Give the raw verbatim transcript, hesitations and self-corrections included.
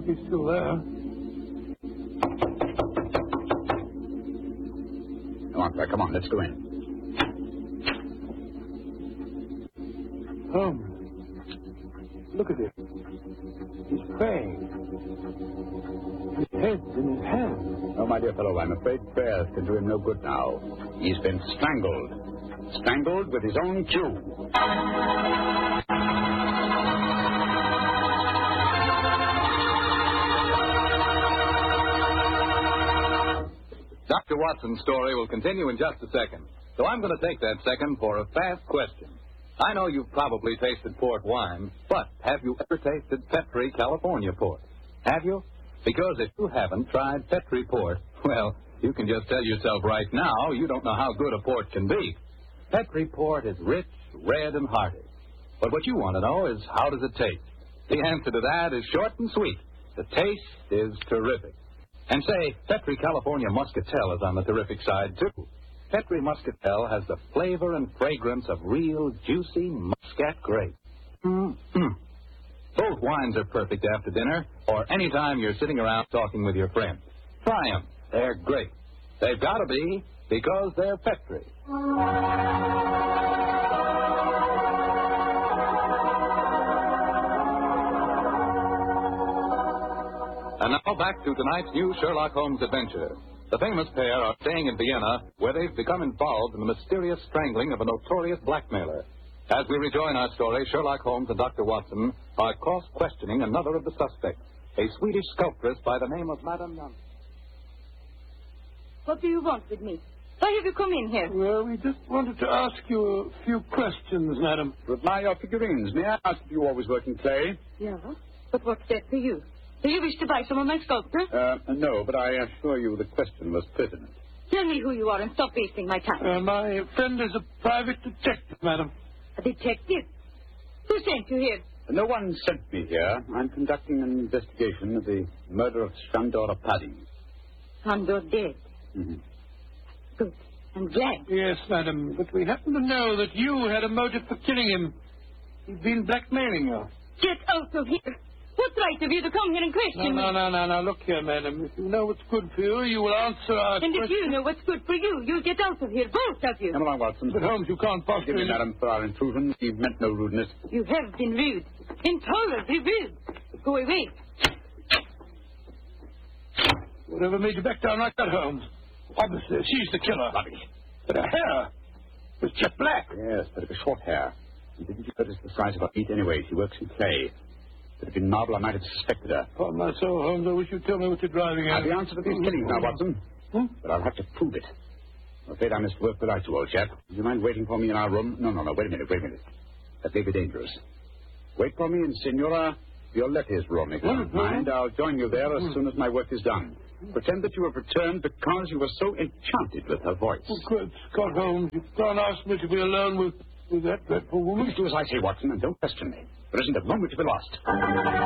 hope he's still there. Come on, sir. Come on. Let's go in. Holmes. Look at him. He's praying. His head's in his hands. Oh, my dear fellow, I'm afraid prayers can do him no good now. He's been strangled. Strangled with his own cue. Doctor Watson's story will continue in just a second. So I'm going to take that second for a fast question. I know you've probably tasted port wine, but have you ever tasted Petri California port? Have you? Because if you haven't tried Petri port, well, you can just tell yourself right now you don't know how good a port can be. Petri port is rich, red, and hearty. But what you want to know is, how does it taste? The answer to that is short and sweet. The taste is terrific. And say, Petri California Muscatel is on the terrific side, too. Petri Muscatel has the flavor and fragrance of real, juicy Muscat grape. Mm-hmm. Both wines are perfect after dinner or any time you're sitting around talking with your friends. Try them. They're great. They've got to be, because they're Petri. And now back to tonight's new Sherlock Holmes adventure. The famous pair are staying in Vienna, where they've become involved in the mysterious strangling of a notorious blackmailer. As we rejoin our story, Sherlock Holmes and Doctor Watson are cross-questioning another of the suspects, a Swedish sculptress by the name of Madame Young. What do you want with me? Why have you come in here? Well, we just wanted to ask you a few questions, madam. To admire your figurines, may I ask if you always work in clay? Yeah, but what's that to you? Do you wish to buy some of my sculptures? Uh, no, but I assure you the question was pertinent. Tell me who you are and stop wasting my time. Uh, my friend is a private detective, madam. A detective? Who sent you here? No one sent me here. I'm conducting an investigation of the murder of Shandor Paddy. Shandor dead. Mm-hmm. Good. I'm glad. Yes, madam, but we happen to know that you had a motive for killing him. He'd been blackmailing you. Get out of here. What right have you to come here and question no, me? No, no, no, no. Look here, madam. If you know what's good for you, you will answer our And question. if you know what's good for you, you'll get out of here, both of you. Come along, Watson. But, Holmes, you can't possibly... Forgive me, madam, for our intrusion. We've meant no rudeness. You have been rude. Intolerably rude. Go away. Whatever made you back down like that, Holmes? Obviously, she's the killer. Rubbish. But her hair was jet black. Yes, but it was short hair. And didn't you notice the size of her feet anyway? She works in clay. If it had been marble, I might have suspected her. Upon my soul, Holmes, I wish you'd tell me what you're driving Now, at. the answer to these killings now, Watson. Hmm? But I'll have to prove it. I'm afraid I must work without you, old chap. Do you mind waiting for me in our room? No, no, no. Wait a minute, wait a minute. That may be dangerous. Wait for me in Signora Violetti's room, if you don't Mm-hmm. mind. I'll join you there as soon as my work is done. Pretend that you have returned because you were so enchanted with her voice. Oh, good Scott, Holmes, you can't ask me to be alone with, with that dreadful woman. Please do as I say, Watson, and don't question me. There isn't a moment to be lost.